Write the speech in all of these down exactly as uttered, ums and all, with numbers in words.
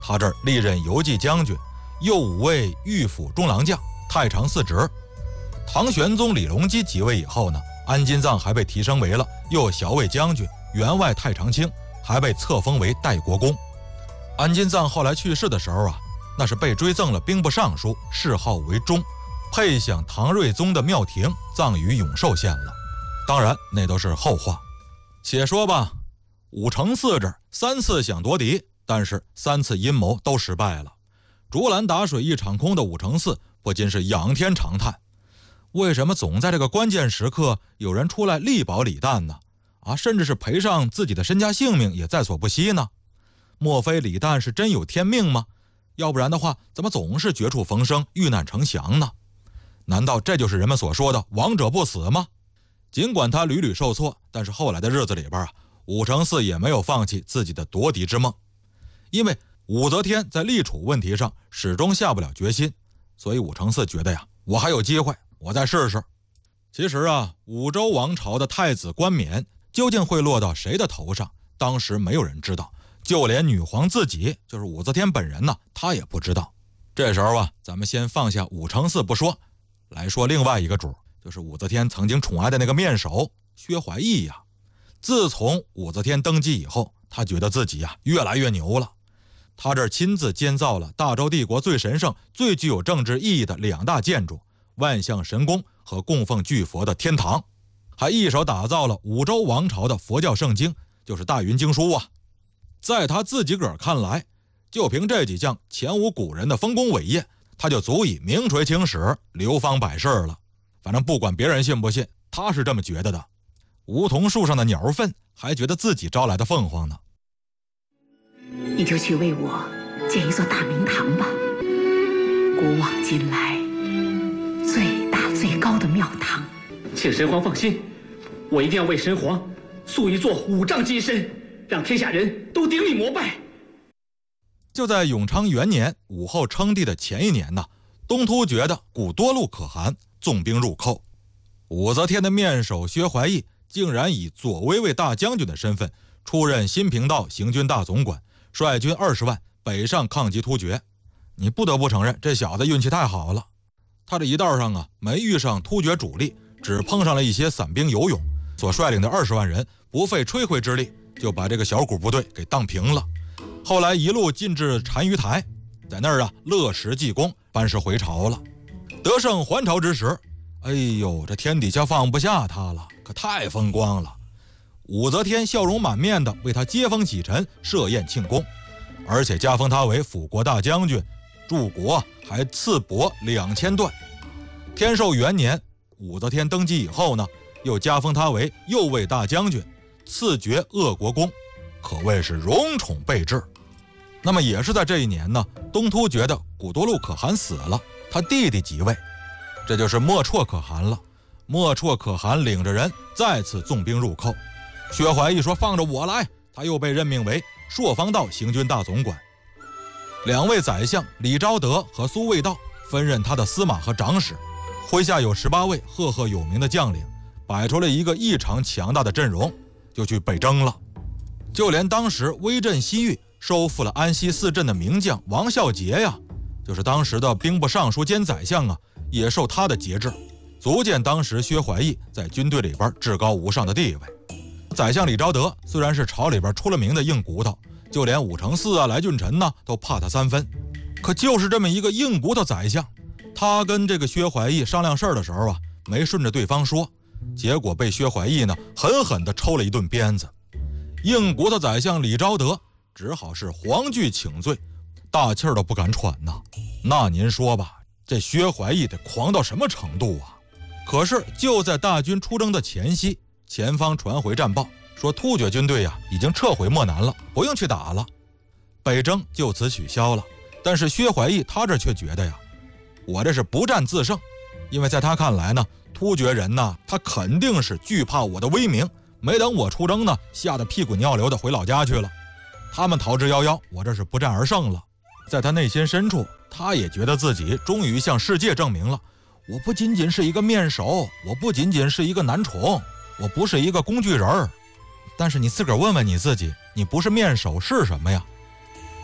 他这儿历任游骑将军，右武卫御府中郎将，太常寺职。唐玄宗李隆基即位以后呢，安金藏还被提升为了右骁卫将军、员外太常卿，还被册封为代国公。安金藏后来去世的时候啊，那是被追赠了兵部尚书，谥号为忠，配享唐睿宗的庙庭，葬于永寿县了。当然那都是后话。且说吧，武承嗣这三次想夺嫡，但是三次阴谋都失败了。竹篮打水一场空的武承嗣不禁是仰天长叹，为什么总在这个关键时刻有人出来力保李旦呢？啊，甚至是赔上自己的身家性命也在所不惜呢？莫非李旦是真有天命吗？要不然的话，怎么总是绝处逢生，遇难成祥呢？难道这就是人们所说的亡者不死吗？尽管他屡屡受挫，但是后来的日子里边啊，武承嗣也没有放弃自己的夺嫡之梦。因为武则天在立储问题上始终下不了决心，所以武承嗣觉得呀，我还有机会，我再试试。其实啊，武周王朝的太子冠冕究竟会落到谁的头上，当时没有人知道，就连女皇自己，就是武则天本人呢，她也不知道。这时候啊，咱们先放下武承嗣不说，来说另外一个主，就是武则天曾经宠爱的那个面首薛怀义呀。自从武则天登基以后，他觉得自己呀越来越牛了。他这亲自建造了大周帝国最神圣、最具有政治意义的两大建筑——万象神宫和供奉巨佛的天堂，还一手打造了武周王朝的佛教圣经，就是大云经书啊。在他自己个儿看来，就凭这几项前无古人的丰功伟业，他就足以名垂青史，流芳百世了。反正不管别人信不信，他是这么觉得的。梧桐树上的鸟粪还觉得自己招来的凤凰呢。 你就去为我建一座大明堂吧，古往今来最大最高的庙堂。 请神皇放心，我一定要为神皇塑一座五丈金身，让天下人都顶礼膜拜。 就在永昌元年，武后称帝的前一年呢，东突厥的古多禄可汗纵兵入寇，武则天的面首薛怀义竟然以左威卫大将军的身份出任新平道行军大总管，率军二十万北上抗击突厥。你不得不承认，这小子运气太好了。他这一道上啊，没遇上突厥主力，只碰上了一些散兵游勇，所率领的二十万人不费吹灰之力就把这个小股部队给荡平了。后来一路进至单于台，在那儿啊乐石济公，班师回朝了。得胜还朝之时，哎呦，这天底下放不下他了，可太风光了。武则天笑容满面的为他接风洗尘，设宴庆功，而且加封他为辅国大将军，柱国还赐帛两千段。天寿元年，武则天登基以后呢，又加封他为右卫大将军，赐爵鄂国公，可谓是荣宠备至。那么也是在这一年呢，东突厥的古多禄可汗死了，他弟弟即位，这就是莫绰可汗了。莫绰可汗领着人再次纵兵入寇，薛怀义说放着我来，他又被任命为朔方道行军大总管。两位宰相李昭德和苏味道分任他的司马和长史，麾下有十八位赫赫有名的将领，摆出了一个异常强大的阵容，就去北征了。就连当时威震西域收复了安西四镇的名将王孝杰呀，就是当时的兵部尚书兼宰相啊，也受他的节制，足见当时薛怀义在军队里边至高无上的地位。宰相李昭德虽然是朝里边出了名的硬骨头，就连武承嗣啊、来俊臣呢都怕他三分，可就是这么一个硬骨头宰相，他跟这个薛怀义商量事儿的时候啊，没顺着对方说，结果被薛怀义呢狠狠地抽了一顿鞭子。硬骨头宰相李昭德只好是黄惧请罪，大气儿都不敢喘呐。那您说吧，这薛怀义得狂到什么程度啊？可是就在大军出征的前夕，前方传回战报，说突厥军队呀、啊、已经撤回漠南了，不用去打了，北征就此取消了。但是薛怀义他这却觉得呀，我这是不战自胜，因为在他看来呢，突厥人呢他肯定是惧怕我的威名，没等我出征呢，吓得屁滚尿流的回老家去了。他们逃之夭夭，我这是不战而胜了。在他内心深处，他也觉得自己终于向世界证明了，我不仅仅是一个面首，我不仅仅是一个男宠，我不是一个工具人儿。但是你自个儿问问你自己，你不是面首是什么呀？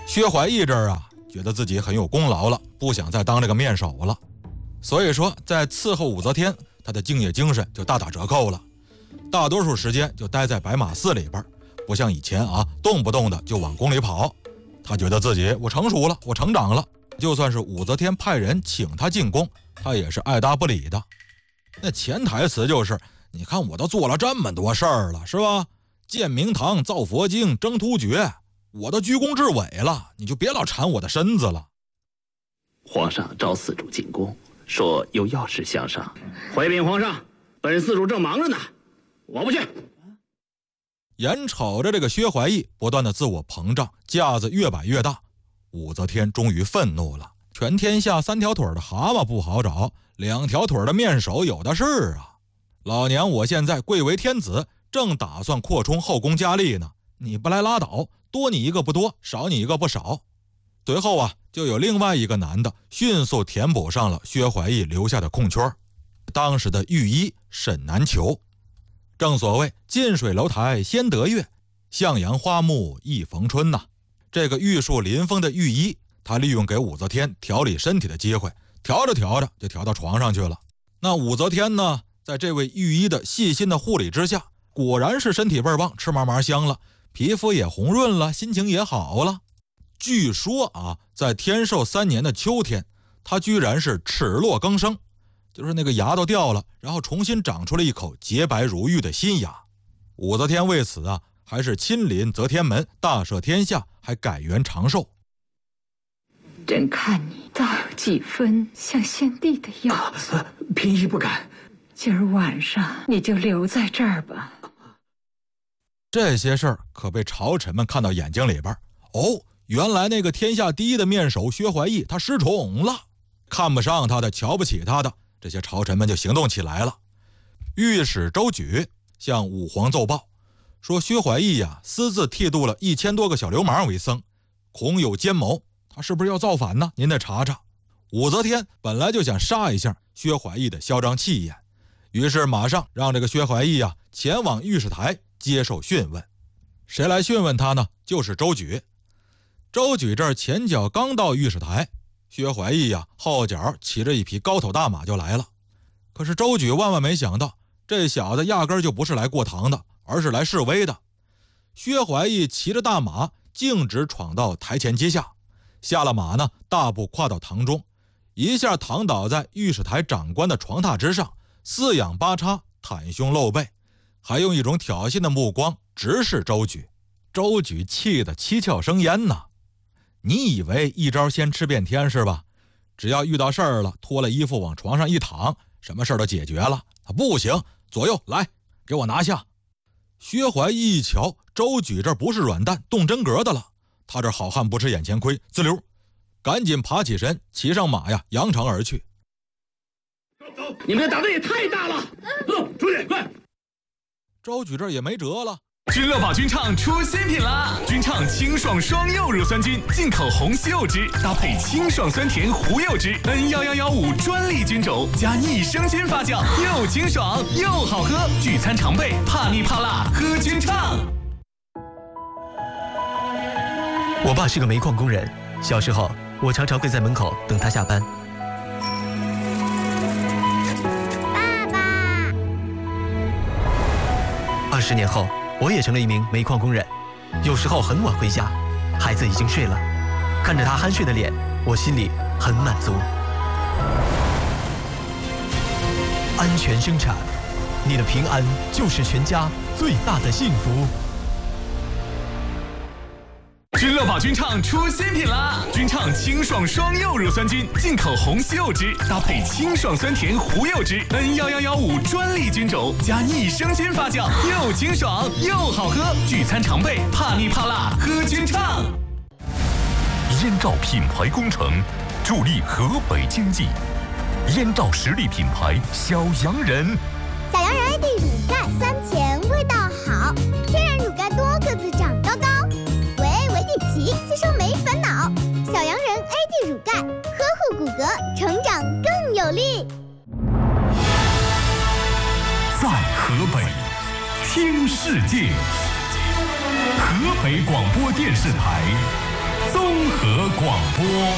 薛怀义这儿啊，觉得自己很有功劳了，不想再当这个面首了，所以说在伺候武则天，他的敬业精神就大打折扣了，大多数时间就待在白马寺里边，不像以前啊，动不动的就往宫里跑。他觉得自己我成熟了，我成长了，就算是武则天派人请他进宫，他也是爱答不理的。那潜台词就是，你看我都做了这么多事儿了，是吧？建明堂、造佛经、征突厥，我都居功至伟了，你就别老缠我的身子了。 皇上召四主进宫，说有要事相商。 回禀皇上，本四主正忙着呢，我不去。 眼瞅着这个薛怀义不断的自我膨胀，架子越摆越大，武则天终于愤怒了。全天下三条腿的蛤蟆不好找，两条腿的面首有的是啊！老娘我现在贵为天子，正打算扩充后宫佳丽呢，你不来拉倒，多你一个不多，少你一个不少。随后啊，就有另外一个男的迅速填补上了薛怀义留下的空缺，当时的御医沈南球。正所谓近水楼台先得月，向阳花木易逢春呐、啊。这个玉树临风的御医，他利用给武则天调理身体的机会，调着调着就调到床上去了。那武则天呢，在这位御医的细心的护理之下，果然是身体倍儿棒，吃嘛嘛香了，皮肤也红润了，心情也好了。据说啊，在天寿三年的秋天，他居然是齿落更生，就是那个牙都掉了，然后重新长出了一口洁白如玉的新牙。武则天为此啊，还是亲临则天门，大赦天下，还改元长寿。 朕看你倒有几分像先帝的样子。 啊、嫔宜不敢。 今儿晚上你就留在这儿吧。 这些事儿可被朝臣们看到眼睛里边。哦，原来那个天下第一的面首薛怀义他失宠了，看不上他的，瞧不起他的，这些朝臣们就行动起来了。御史周举向武皇奏报说，薛怀义呀、啊、私自剃度了一千多个小流氓为僧，恐有奸谋，他是不是要造反呢？您得查查。武则天本来就想杀一下薛怀义的嚣张气焰，于是马上让这个薛怀义啊前往御史台接受讯问。谁来讯问他呢？就是周举。周举这儿前脚刚到御史台，薛怀义呀、啊、后脚骑着一匹高头大马就来了。可是周举万万没想到，这小子压根就不是来过堂的，而是来示威的。薛怀义骑着大马径直闯到台前阶下，下了马呢，大步跨到堂中，一下躺倒在御史台长官的床榻之上，四仰八叉，袒胸露背，还用一种挑衅的目光直视周举。周举气得七窍生烟呐！你以为一招先吃遍天是吧？只要遇到事儿了，脱了衣服往床上一躺，什么事儿都解决了？不行，左右来，给我拿下！薛怀义一瞧，周举这不是软蛋动真格的了，他这好汉不吃眼前亏，滋溜，赶紧爬起身，骑上马呀，扬长而去。 走，你们的胆子也太大了！走，出去，快！ 周举这也没辙了。 君乐宝君畅出新品啦！君畅清爽双柚乳酸菌，进口红西柚汁，搭配清爽酸甜胡柚汁 N 一一一五专利菌种，加益生菌发酵，又清爽又好喝。聚餐常备，怕腻怕辣，喝君畅。 我爸是个煤矿工人，小时候我常常跪在门口等他下班。 爸爸。 二十年后，我也成了一名煤矿工人，有时候很晚回家，孩子已经睡了，看着他酣睡的脸，我心里很满足。安全生产，你的平安就是全家最大的幸福。 君乐宝君畅出新品啦！君畅清爽双柚乳酸菌，进口红西柚汁，搭配清爽酸甜胡柚汁 N 一一一五专利菌种，加益生菌发酵，又清爽又好喝。聚餐常备，怕腻怕辣，喝君畅。 燕赵品牌工程，助力河北经济。燕赵实力品牌小洋人， 小洋人 A D 乳钙酸甜，味道好，天然乳钙多，个子长高高。奇吸收没烦恼，小洋人 A D 乳钙呵护骨骼，成长更有力。 在河北听世界，河北广播电视台综合广播。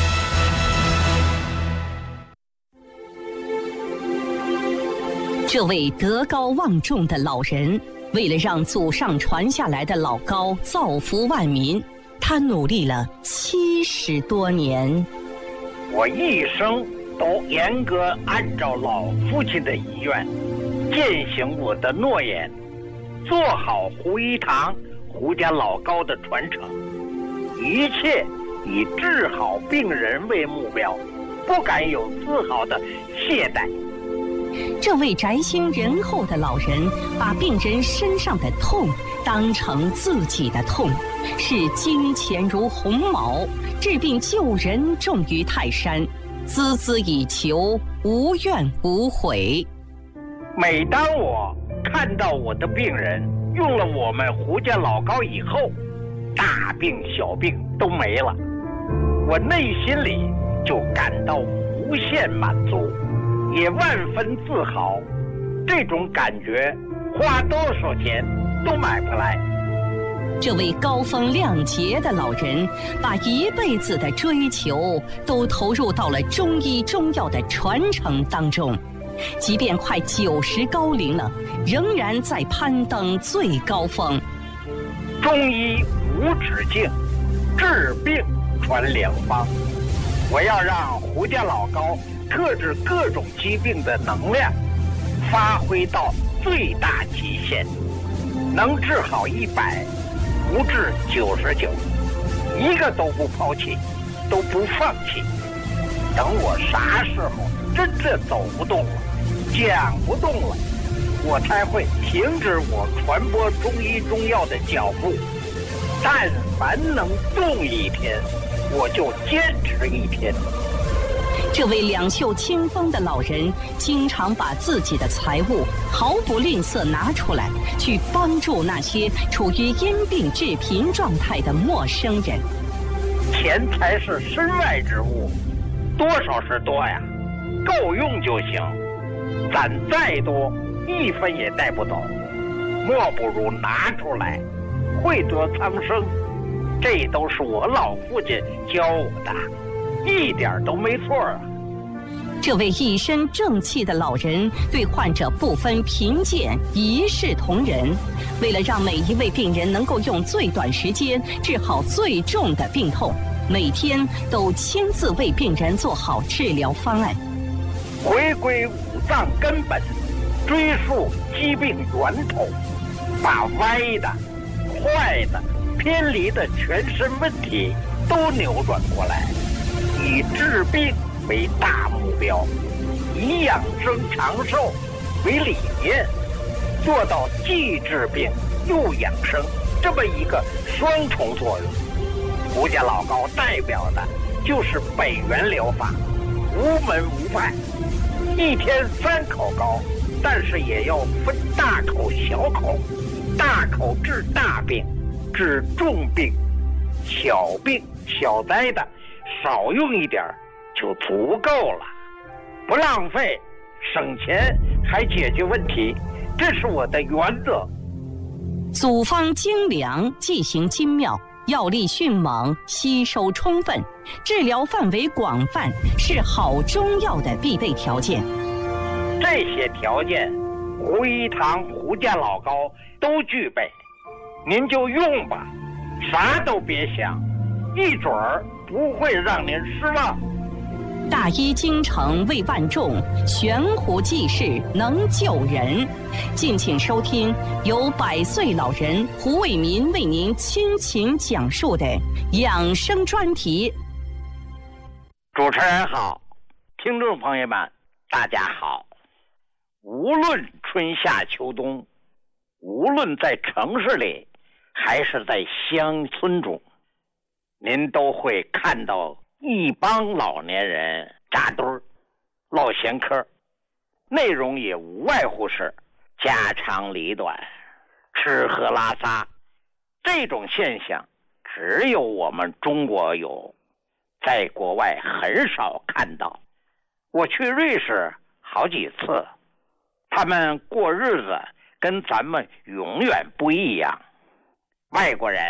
这位德高望重的老人，为了让祖上传下来的老高造福万民，他努力了七十多年。 我一生都严格按照老父亲的遗愿，践行我的诺言，做好胡一堂胡家老高的传承，一切以治好病人为目标，不敢有丝毫的懈怠。 这位宅心仁厚的老人，把病人身上的痛当成自己的痛，视金钱如鸿毛，治病救人重于泰山，孜孜以求，无怨无悔。 每当我看到我的病人用了我们胡家老高以后，大病小病都没了，我内心里就感到无限满足，也万分自豪。这种感觉花多少钱都买不来。 这位高风亮节的老人，把一辈子的追求都投入到了中医中药的传承当中，即便快九十高龄了，仍然在攀登最高峰。 中医无止境，治病传良方。我要让胡家老高克制各种疾病的能量发挥到最大极限，能治好一百，不治九十九，一个都不抛弃，都不放弃。等我啥时候真正走不动了，讲不动了，我才会停止我传播中医中药的脚步。但凡能动一天，我就坚持一天。 这位两袖清风的老人，经常把自己的财物毫不吝啬拿出来，去帮助那些处于因病致贫状态的陌生人。 钱财是身外之物，多少是多呀，够用就行。攒再多，一分也带不走，莫不如拿出来，惠泽苍生。这都是我老父亲教我的，一点都没错啊。 这位一身正气的老人，对患者不分贫贱，一视同仁。为了让每一位病人能够用最短时间治好最重的病痛，每天都亲自为病人做好治疗方案。 回归五脏根本，追溯疾病源头，把歪的、坏的、偏离的全身问题都扭转过来，以治病为大目标，以养生长寿为理念，做到既治病又养生这么一个双重作用。胡家老高代表的就是北元疗法，无门无派，一天三口高，但是也要分大口小口，大口治大病，治重病，小病小灾的少用一点就足够了，不浪费，省钱还解决问题，这是我的原则。 组方精良，剂型精妙，药力迅猛，吸收充分，治疗范围广泛，是好中药的必备条件。 这些条件，胡一堂胡家老高都具备，您就用吧，啥都别想，一准儿不会让您失望。 大医精诚为万众，悬壶济世能救人。敬请收听由百岁老人胡卫民为您倾情讲述的养生专题。 主持人好，听众朋友们大家好。无论春夏秋冬，无论在城市里还是在乡村中，您都会看到一帮老年人扎堆儿唠闲嗑，内容也无外乎是家长里短，吃喝拉撒。这种现象只有我们中国有，在国外很少看到。我去瑞士好几次，他们过日子跟咱们永远不一样。外国人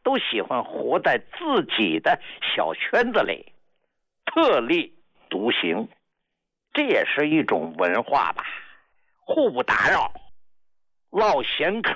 都喜欢活在自己的小圈子里，特立独行，这也是一种文化吧。互不打扰，唠闲嗑